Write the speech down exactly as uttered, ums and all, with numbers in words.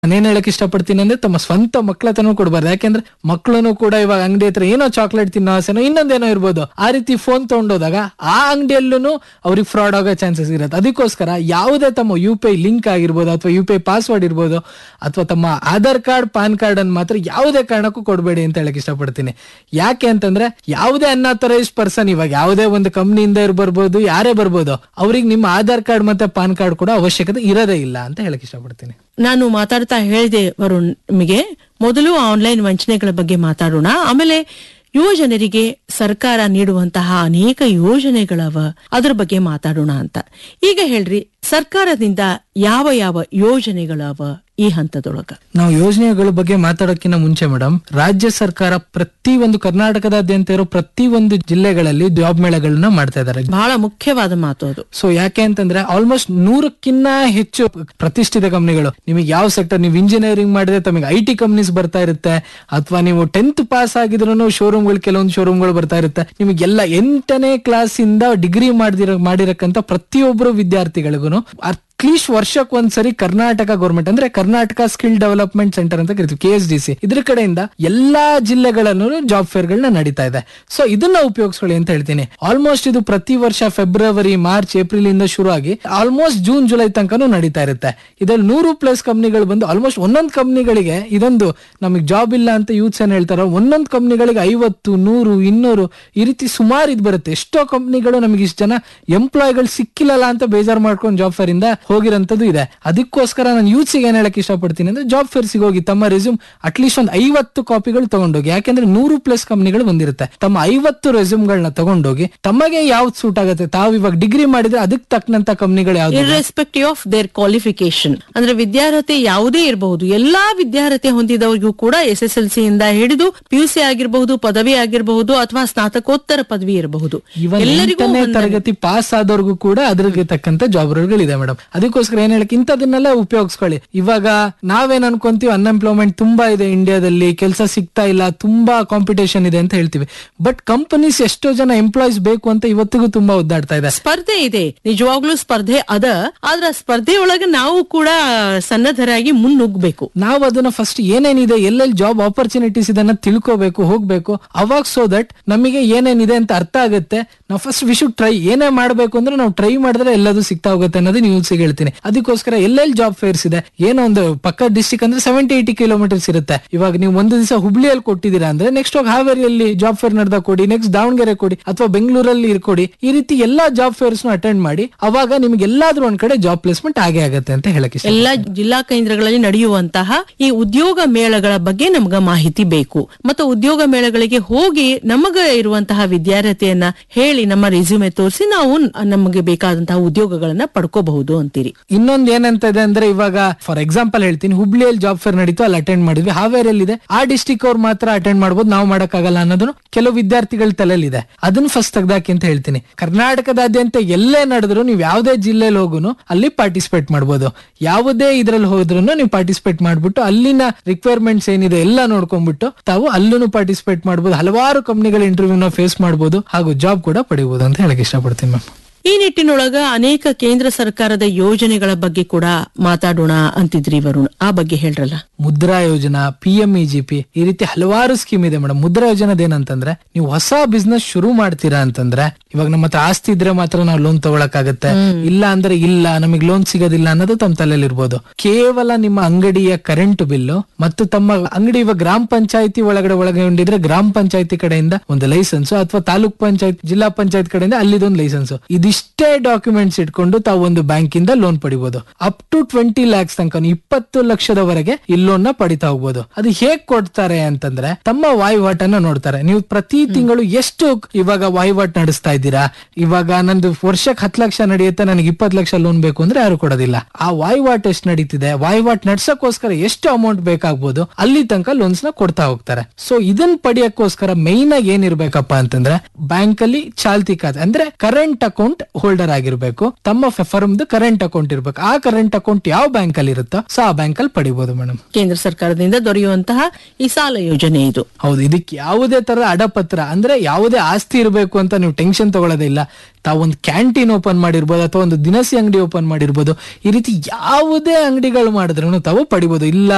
ನಾನೇನ್ ಹೇಳಕ್ ಇಷ್ಟಪಡ್ತೀನಿ ಅಂದ್ರೆ ತಮ್ಮ ಸ್ವಂತ ಮಕ್ಳ ಹತ್ರನೂ ಕೊಡ್ಬಾರ್ದು. ಯಾಕೆಂದ್ರೆ ಮಕ್ಳನ್ನು ಕೂಡ ಇವಾಗ ಅಂಗಡಿ ಹತ್ರ ಏನೋ ಚಾಕ್ಲೇಟ್ ತಿನ್ನೋ ಆಸೆನೋ ಇನ್ನೊಂದೇನೋ ಇರ್ಬೋದು, ಆ ರೀತಿ ಫೋನ್ ತಗೊಂಡೋದಾಗ ಆ ಅಂಗಡಿಯಲ್ಲೂ ಅವ್ರಿಗೆ ಫ್ರಾಡ್ ಆಗೋ ಚಾನ್ಸಸ್ ಇರುತ್ತೆ. ಅದಕ್ಕೋಸ್ಕರ ಯಾವುದೇ ತಮ್ಮ ಯು ಪಿ ಐ ಲಿಂಕ್ ಆಗಿರ್ಬೋದು ಅಥವಾ ಯು ಪಿ ಐ ಪಾಸ್ವರ್ಡ್ ಇರ್ಬೋದು ಅಥವಾ ತಮ್ಮ ಆಧಾರ್ ಕಾರ್ಡ್ ಪಾನ್ ಕಾರ್ಡ್ ಅನ್ನು ಮಾತ್ರ ಯಾವುದೇ ಕಾರಣಕ್ಕೂ ಕೊಡಬೇಡಿ ಅಂತ ಹೇಳಕ್ ಇಷ್ಟಪಡ್ತೀನಿ. ಯಾಕೆ ಅಂತಂದ್ರೆ ಯಾವುದೇ ಅನ್ಆಥರೈಸ್ಡ್ ಪರ್ಸನ್ ಇವಾಗ ಯಾವುದೇ ಒಂದು ಕಂಪ್ನಿಯಿಂದ ಬರ್ಬೋದು, ಯಾರೇ ಬರ್ಬೋದು, ಅವ್ರಿಗೆ ನಿಮ್ಮ ಆಧಾರ್ ಕಾರ್ಡ್ ಮತ್ತೆ ಪಾನ್ ಕಾರ್ಡ್ ಕೂಡ ಅವಶ್ಯಕತೆ ಇರೋದೇ ಇಲ್ಲ ಅಂತ ಹೇಳಕ್ ಇಷ್ಟಪಡ್ತೀನಿ. ನಾನು ಮಾತಾಡ್ತಾ ಹೇಳಿದೆ ವರುಣ್, ನಿಮಗೆ ಮೊದಲು ಆನ್ಲೈನ್ ವಂಚನೆಗಳ ಬಗ್ಗೆ ಮಾತಾಡೋಣ, ಆಮೇಲೆ ಯುವ ಜನರಿಗೆ ಸರ್ಕಾರ ನೀಡುವಂತಹ ಅನೇಕ ಯೋಜನೆಗಳವ ಅದ್ರ ಬಗ್ಗೆ ಮಾತಾಡೋಣ ಅಂತ. ಈಗ ಹೇಳ್ರಿ, ಸರ್ಕಾರದಿಂದ ಯಾವ ಯಾವ ಯೋಜನೆಗಳವ ಈ ಹಂತದೊಳಗ? ನಾವು ಯೋಜನೆಗಳ ಬಗ್ಗೆ ಮಾತಾಡೋಕ್ಕಿಂತ ಮುಂಚೆ ಮೇಡಮ್, ರಾಜ್ಯ ಸರ್ಕಾರ ಪ್ರತಿ ಒಂದು ಕರ್ನಾಟಕದಾದ್ಯಂತ ಇರೋ ಪ್ರತಿ ಒಂದು ಜಿಲ್ಲೆಗಳಲ್ಲಿ ಜಾಬ್ ಮೇಳಗಳನ್ನ ಮಾಡ್ತಾ ಇದ್ದಾರೆ. ಬಹಳ ಮುಖ್ಯವಾದ ಮಾತು ಅದು. ಸೊ ಯಾಕೆ ಅಂತಂದ್ರೆ ಆಲ್ಮೋಸ್ಟ್ ನೂರಕ್ಕಿಂತ ಹೆಚ್ಚು ಪ್ರತಿಷ್ಠಿತ ಕಂಪನಿಗಳು, ನಿಮಗೆ ಯಾವ ಸೆಕ್ಟರ್, ನೀವು ಇಂಜಿನಿಯರಿಂಗ್ ಮಾಡಿದ್ರೆ ತಮಗೆ ಐ ಟಿ ಕಂಪನೀಸ್ ಬರ್ತಾ ಇರುತ್ತೆ, ಅಥವಾ ನೀವು ಟೆಂತ್ ಪಾಸ್ ಆಗಿದ್ರು ಶೋರೂಮ್ಗಳು, ಕೆಲವೊಂದು ಶೋರೂಮ್ಗಳು ಬರ್ತಾ ಇರುತ್ತೆ. ನಿಮಗೆಲ್ಲ ಎಂಟನೇ ಕ್ಲಾಸ್ ಇಂದ ಡಿಗ್ರಿ ಮಾಡಿದಿರ ಮಾಡಿರಕ್ಕಂತ ಪ್ರತಿಯೊಬ್ಬರು ವಿದ್ಯಾರ್ಥಿಗಳಿಗೂ ಅಟ್ಲೀಸ್ಟ್ ವರ್ಷಕ್ಕೆ ಒಂದ್ಸರಿ ಕರ್ನಾಟಕ ಗೌರ್ಮೆಂಟ್ ಅಂದ್ರೆ ಕರ್ನಾಟಕ ಸ್ಕಿಲ್ ಡೆವಲಪ್ಮೆಂಟ್ ಸೆಂಟರ್ ಅಂತ ಕರಿತೀವಿ, ಕೆ ಎಸ್ ಡಿ ಸಿ, ಇದ್ರ ಕಡೆಯಿಂದ ಎಲ್ಲಾ ಜಿಲ್ಲೆಗಳಲ್ಲೂ ಜಾಬ್ ಫೇರ್ ಗಳನ್ನ ನಡೀತಾ ಇದೆ. ಸೊ ಇದನ್ನ ಉಪಯೋಗಿಸ್ಕೊಳ್ಳಿ ಅಂತ ಹೇಳ್ತೀನಿ. ಆಲ್ಮೋಸ್ಟ್ ಇದು ಪ್ರತಿ ವರ್ಷ ಫೆಬ್ರವರಿ, ಮಾರ್ಚ್, ಏಪ್ರಿಲ್ ಇಂದ ಶುರು ಆಗಿ ಆಲ್ಮೋಸ್ಟ್ ಜೂನ್, ಜುಲೈ ತನಕನೂ ನಡೀತಾ ಇರುತ್ತೆ. ಇದ್ರಲ್ಲಿ ನೂರು ಪ್ಲಸ್ ಕಂಪ್ನಿಗಳು ಬಂದು ಆಲ್ಮೋಸ್ಟ್ ಒಂದೊಂದು ಕಂಪ್ನಿಗಳಿಗೆ ಇದೊಂದು ನಮಗೆ ಜಾಬ್ ಇಲ್ಲ ಅಂತ ಯೂತ್ಸ್ ಏನ್ ಹೇಳ್ತಾರೋ, ಒಂದೊಂದು ಕಂಪ್ನಿಗಳಿಗೆ ಐವತ್ತು, ನೂರು, ಇನ್ನೂರು ಈ ರೀತಿ ಸುಮಾರು ಇದು ಬರುತ್ತೆ. ಎಷ್ಟೋ ಕಂಪ್ನಿಗಳು ನಮಗೆ ಇಷ್ಟು ಜನ ಎಂಪ್ಲಾಯ್ಗಳು ಸಿಕ್ಕಿಲ್ಲಲ್ಲ ಅಂತ ಬೇಜಾರು ಮಾಡ್ಕೊಂಡು ಜಾಬ್ ಫೇರ್ ಇಂದ ಹೋಗಿರಂತದ್ದು ಇದೆ. ಅದಕ್ಕೋಸ್ಕರ ನಾನು ಯೂತ್ಸ್ ಏನ್ ಹೇಳಕ್ ಇಷ್ಟಪಡ್ತೀನಿ ಅಂದ್ರೆ, ಜಾಬ್ ಫೇರ್ಸಿಗೆ ಹೋಗಿ ತಮ್ಮ ರೆಸ್ಯೂಮ್ ಅಟ್ಲೀಸ್ಟ್ ಒಂದು ಐವತ್ತು ಕಾಪಿಗಳು ತಗೊಂಡೋಗಿ. ಯಾಕೆಂದ್ರೆ ನೂರು ಪ್ಲಸ್ ಕಂಪ್ನಿಗಳು ಬಂದಿರುತ್ತೆ. ತಮ್ಮ ಐವತ್ತು ರೆಸ್ಯೂಮ್ ಗಳನ್ನ ತಗೊಂಡೋಗಿ ತಮಗೆ ಯಾವ್ದು ಸೂಟ್ ಆಗುತ್ತೆ, ತಾವು ಇವಾಗ ಡಿಗ್ರಿ ಮಾಡಿದ್ರೆ ಅದಕ್ಕೆ ತಕ್ಕಂತ ಕಂಪ್ನಿಗಳು ಯಾವ್ದು, ಇರ್ರೆಸ್ಪೆಕ್ಟಿವ್ ಆಫ್ ದೇರ್ ಕ್ವಾಲಿಫಿಕೇಶನ್, ಅಂದ್ರೆ ವಿದ್ಯಾರ್ಹತೆ ಯಾವುದೇ ಇರಬಹುದು, ಎಲ್ಲಾ ವಿದ್ಯಾರ್ಹತೆ ಹೊಂದಿದವರಿಗೂ ಕೂಡ ಎಸ್ ಎಸ್ ಎಲ್ ಸಿ ಇಂದ ಹಿಡಿದು ಪಿ ಯು ಸಿ ಆಗಿರಬಹುದು, ಪದವಿ ಆಗಿರಬಹುದು, ಅಥವಾ ಸ್ನಾತಕೋತ್ತರ ಪದವಿ ಇರಬಹುದು, ಎಲ್ಲರಿಗೂ ತರಗತಿ ಪಾಸ್ ಆದವ್ರಿಗೂ ಕೂಡ ಅದ್ರಿಗೆ ತಕ್ಕಂತ ಜಾಬ್ ರೋಲ್ಗಳಿದೆ ಮೇಡಮ್. ಅದಕ್ಕೋಸ್ಕರ ಏನ್ ಹೇಳಕ್ ಇಂಥದನ್ನೆಲ್ಲ ಉಪಯೋಗಿಸ್ಕೊಳ್ಳಿ. ಇವಾಗ ನಾವೇನ್ ಅನ್ಕೊಂತೀವಿ, ಅನ್ಎಂಪ್ಲಾಯ್ಮೆಂಟ್ ತುಂಬಾ ಇದೆ ಇಂಡಿಯಾದಲ್ಲಿ, ಕೆಲಸ ಸಿಗ್ತಾ ಇಲ್ಲ, ತುಂಬಾ ಕಾಂಪಿಟೇಷನ್ ಇದೆ ಅಂತ ಹೇಳ್ತೀವಿ. ಬಟ್ ಕಂಪನೀಸ್ ಎಷ್ಟೋ ಜನ ಎಂಪ್ಲಾಯ್ಸ್ ಬೇಕು ಅಂತ ಇವತ್ತಿಗೂ ತುಂಬಾ ಒದ್ದಾಡ್ತಾ ಇದೆ. ಸ್ಪರ್ಧೆ ಇದೆ, ನಿಜವಾಗ್ಲೂ ಸ್ಪರ್ಧೆ ಅದ. ಆದ್ರೆ ಸ್ಪರ್ಧೆ ಒಳಗೆ ನಾವು ಕೂಡ ಸನ್ನದ್ಧರಾಗಿ ಮುನ್ನುಗ್ಗಬೇಕು. ನಾವು ಅದನ್ನ ಫಸ್ಟ್ ಏನೇನಿದೆ, ಎಲ್ಲೆಲ್ಲಿ ಜಾಬ್ ಆಪರ್ಚುನಿಟೀಸ್ ಇದನ್ನ ತಿಳ್ಕೋಬೇಕು, ಹೋಗ್ಬೇಕು. ಅವಾಗ ಸೋ ದಟ್ ನಮಗೆ ಏನೇನಿದೆ ಅಂತ ಅರ್ಥ ಆಗುತ್ತೆ. ನಾವು ಫಸ್ಟ್ ವಿ ಶುಡ್ ಟ್ರೈ. ಏನೇ ಮಾಡ್ಬೇಕು ಅಂದ್ರೆ ನಾವು ಟ್ರೈ ಮಾಡಿದ್ರೆ ಎಲ್ಲದೂ ಸಿಗ್ತಾ ಹೋಗುತ್ತೆ ಅನ್ನೋದು ನೀವು ಹೇಳ್ತೀನಿ. ಅದಕ್ಕೋಸ್ಕರ ಎಲ್ಲೆಲ್ಲಿ ಜಾಬ್ ಫೇರ್ಸ್ ಇದೆ, ಏನೋ ಒಂದು ಪಕ್ಕ ಡಿಸ್ಟಿಕ್ ಅಂದ್ರೆ ಸೆವೆಂಟಿ ಏಟಿ ಕಿಲೋಮೀಟರ್ಸ್ ಇರುತ್ತೆ. ಇವಾಗ ನೀವು ಒಂದು ದಿವಸ ಹುಬ್ಳಿಯಲ್ಲಿ ಕೊಟ್ಟಿದ್ದೀರಾ ಅಂದ್ರೆ ನೆಕ್ಸ್ಟ್ ಹೋಗಿ ಹಾವೇರಿಯಲ್ಲಿ ಜಾಬ್ ಫೇರ್ ನಡೆದ ಕೊಡಿ, ನೆಕ್ಸ್ಟ್ ದಾವಣಗೆರೆ ಕೊಡಿ, ಅಥವಾ ಬೆಂಗಳೂರಲ್ಲಿ ಇರ್ಕೊಡಿ. ಈ ರೀತಿ ಎಲ್ಲಾ ಜಾಬ್ ಫೇರ್ಸ್ ಅಟೆಂಡ್ ಮಾಡಿ. ಅವಾಗ ನಿಮ್ಗೆ ಎಲ್ಲಾದ್ರೂ ಒಂದ್ ಕಡೆ ಜಾಬ್ ಪ್ಲೇಸ್ಮೆಂಟ್ ಆಗೇ ಆಗುತ್ತೆ ಅಂತ ಹೇಳಕ್ಕೆ. ಎಲ್ಲಾ ಜಿಲ್ಲಾ ಕೇಂದ್ರಗಳಲ್ಲಿ ನಡೆಯುವಂತಹ ಈ ಉದ್ಯೋಗ ಮೇಳಗಳ ಬಗ್ಗೆ ನಮ್ಗ ಮಾಹಿತಿ ಬೇಕು. ಮತ್ತು ಉದ್ಯೋಗ ಮೇಳಗಳಿಗೆ ಹೋಗಿ ನಮಗ ಇರುವಂತಹ ವಿದ್ಯಾರ್ಹತೆಯನ್ನ ಹೇಳಿ, ನಮ್ಮ ರೆಸ್ಯೂಮೆ ತೋರಿಸಿ ನಾವು ನಮಗೆ ಬೇಕಾದಂತಹ ಉದ್ಯೋಗಗಳನ್ನ ಪಡ್ಕೋಬಹುದು ಅಂತೀರಿ. ಇನ್ನೊಂದ್ ಏನಂತ ಇದೆ ಅಂದ್ರೆ, ಇವಾಗ ಫಾರ್ ಎಕ್ಸಾಂಪಲ್ ಹೇಳ್ತೀನಿ, ಹುಬ್ಳಿಯಲ್ಲಿ ಜಾಬ್ ಫೇರ್ ನಡೀತು, ಅಲ್ಲಿ ಅಟೆಂಡ್ ಮಾಡಿದ್ವಿ. ಹಾವೇರಿಯಲ್ಲಿ ಇದೆ, ಆ ಡಿಸ್ಟಿಕ್ ಅವ್ರು ಮಾತ್ರ ಅಟೆಂಡ್ ಮಾಡಬಹುದು, ನಾವು ಮಾಡಕ್ಕಾಗಲ್ಲ ಅನ್ನೋದನ್ನು ಕೆಲವು ವಿದ್ಯಾರ್ಥಿಗಳ ತಲೆಯಲ್ಲಿದೆ. ಅದನ್ನ ಫಸ್ಟ್ ತೆಗ್ದಾಕಿ ಅಂತ ಹೇಳ್ತೀನಿ. ಕರ್ನಾಟಕದಾದ್ಯಂತ ಎಲ್ಲೇ ನಡೆದ್ರು ನೀವು ಯಾವುದೇ ಜಿಲ್ಲೆಯಲ್ಲಿ ಹೋಗುನು ಅಲ್ಲಿ ಪಾರ್ಟಿಸಿಪೇಟ್ ಮಾಡಬಹುದು. ಯಾವುದೇ ಇದ್ರಲ್ಲಿ ಹೋದ್ರು ನೀವು ಪಾರ್ಟಿಸಿಪೇಟ್ ಮಾಡ್ಬಿಟ್ಟು ಅಲ್ಲಿನ ರಿಕ್ವೈರ್ಮೆಂಟ್ಸ್ ಏನಿದೆ ಎಲ್ಲ ನೋಡ್ಕೊಂಡ್ಬಿಟ್ಟು ತಾವು ಅಲ್ಲೂ ಪಾರ್ಟಿಸಿಪೇಟ್ ಮಾಡಬಹುದು. ಹಲವಾರು ಕಂಪನಿಗಳ ಇಂಟರ್ವ್ಯೂನ ಫೇಸ್ ಮಾಡಬಹುದು, ಹಾಗೂ ಜಾಬ್ ಕೂಡ ಪಡಿಬಹುದು ಅಂತ ಹೇಳಕ್ ಇಷ್ಟಪಡ್ತೀನಿ ಮ್ಯಾಮ್. ಈ ನಿಟ್ಟಿನೊಳಗ ಅನೇಕ ಕೇಂದ್ರ ಸರ್ಕಾರದ ಯೋಜನೆಗಳ ಬಗ್ಗೆ ಕೂಡ ಮಾತಾಡೋಣ ಅಂತಿದ್ರಿ ವರುಣ್, ಆ ಬಗ್ಗೆ ಹೇಳ್ರಲ್ಲ. ಮುದ್ರಾ ಯೋಜನಾ, P M E G P, ಈ ರೀತಿ ಹಲವಾರು ಸ್ಕೀಮ್ ಇದೆ ಮೇಡಮ್. ಮುದ್ರಾ ಯೋಜನಾದ ಏನಂತಂದ್ರೆ, ನೀವು ಹೊಸ ಬಿಸ್ನೆಸ್ ಶುರು ಮಾಡ್ತೀರಾ ಅಂತಂದ್ರೆ, ಇವಾಗ ನಮ್ಮ ಹತ್ರ ಆಸ್ತಿ ಇದ್ರೆ ಮಾತ್ರ ನಾವು ಲೋನ್ ತಗೊಳಕಾಗತ್ತೆ, ಇಲ್ಲ ಅಂದ್ರೆ ಇಲ್ಲ, ನಮಗೆ ಲೋನ್ ಸಿಗೋದಿಲ್ಲ ಅನ್ನೋದು ತಮ್ಮ ತಲೆಯಲ್ಲಿ ಇರ್ಬೋದು. ಕೇವಲ ನಿಮ್ಮ ಅಂಗಡಿಯ ಕರೆಂಟ್ ಬಿಲ್ಲು ಮತ್ತು ತಮ್ಮ ಅಂಗಡಿ ಇವಾಗ ಗ್ರಾಮ ಪಂಚಾಯತಿ ಒಳಗಡೆ ಒಳಗೊಂಡಿದ್ರೆ ಗ್ರಾಮ ಪಂಚಾಯತಿ ಕಡೆಯಿಂದ ಒಂದು ಲೈಸೆನ್ಸ್, ಅಥವಾ ತಾಲೂಕ್ ಪಂಚಾಯತ್, ಜಿಲ್ಲಾ ಪಂಚಾಯತ್ ಕಡೆಯಿಂದ ಅಲ್ಲಿದೊಂದು ಲೈಸೆನ್ಸ್, ಇದಿಷ್ಟೇ ಡಾಕ್ಯುಮೆಂಟ್ಸ್ ಇಟ್ಕೊಂಡು ತಾವು ಒಂದು ಬ್ಯಾಂಕ್ ಇಂದ ಲೋನ್ ಪಡಿಬಹುದು. ಅಪ್ ಟು ಟ್ವೆಂಟಿ ಲ್ಯಾಕ್ಸ್ ತನಕ, ಇಪ್ಪತ್ತು ಲಕ್ಷದವರೆಗೆ ಈ ಲೋನ್ ನ ಪಡಿತಾ ಹೋಗ್ಬೋದು. ಅದು ಹೇಗ್ ಕೊಡ್ತಾರೆ ಅಂತಂದ್ರೆ, ತಮ್ಮ ವಹಿವಾಟನ್ನ ನೋಡ್ತಾರೆ. ನೀವು ಪ್ರತಿ ತಿಂಗಳು ಎಷ್ಟು ಇವಾಗ ವಹಿವಾಟು ನಡೆಸ್ತಾ ಇದ್ದೀರಾ. ಇವಾಗ ನಂದು ವರ್ಷಕ್ಕೆ ಹತ್ತು ಲಕ್ಷ ನಡೆಯುತ್ತೆ, ನನಗೆ ಇಪ್ಪತ್ತು ಲಕ್ಷ ಲೋನ್ ಬೇಕು ಅಂದ್ರೆ ಯಾರು ಕೊಡೋದಿಲ್ಲ. ಆ ವಹಿವಾಟು ಎಷ್ಟು ನಡೀತಿದೆ, ವಹಿವಾಟು ನಡ್ಸಕ್ಕೋಸ್ಕರ ಎಷ್ಟು ಅಮೌಂಟ್ ಬೇಕಾಗ್ಬೋದು, ಅಲ್ಲಿ ತನಕ ಲೋನ್ಸ್ ನ ಕೊಡ್ತಾ ಹೋಗ್ತಾರೆ. ಸೊ ಇದನ್ನ ಪಡಿಯಕ್ಕೋಸ್ಕರ ಮೈನ್ ಆಗಿ ಏನಿರ್ಬೇಕಪ್ಪ ಅಂತಂದ್ರೆ, ಬ್ಯಾಂಕ್ ಅಲ್ಲಿ ಚಾಲ್ತಿ ಖಾತೆ ಅಂದ್ರೆ ಕರೆಂಟ್ ಅಕೌಂಟ್ ಹೋಲ್ಡರ್ ಆಗಿರ್ಬೇಕು. ತಮ್ಮ ಫರ್ಮ್ ಕರೆಂಟ್ ಅಕೌಂಟ್ ಇರ್ಬೇಕು. ಆ ಕರೆಂಟ್ ಅಕೌಂಟ್ ಯಾವ ಬ್ಯಾಂಕ್ ಅಲ್ಲಿ ಇರುತ್ತೋ ಸೊ ಆ ಬ್ಯಾಂಕ್ ಅಲ್ಲಿ ಪಡಿಬಹುದು ಮೇಡಮ್. ಕೇಂದ್ರ ಸರ್ಕಾರದಿಂದ ದೊರೆಯುವಂತಹ ಈ ಸಾಲ ಯೋಜನೆ ಇದು. ಹೌದು, ಇದಕ್ಕೆ ಯಾವುದೇ ತರ ಅಡಪತ್ರ ಅಂದ್ರೆ ಯಾವುದೇ ಆಸ್ತಿ ಇರಬೇಕು ಅಂತ ನೀವು ಟೆನ್ಷನ್ ತಗೊಳ್ಳೋದೇ ಇಲ್ಲ. ತಾವೊಂದು ಕ್ಯಾಂಟೀನ್ ಓಪನ್ ಮಾಡಿರ್ಬೋದು, ಅಥವಾ ಒಂದು ದಿನಸಿ ಅಂಗಡಿ ಓಪನ್ ಮಾಡಿರ್ಬೋದು. ಈ ರೀತಿ ಯಾವುದೇ ಅಂಗಡಿಗಳು ಮಾಡಿದ್ರು ತಾವು ಪಡಿಬಹುದು. ಇಲ್ಲ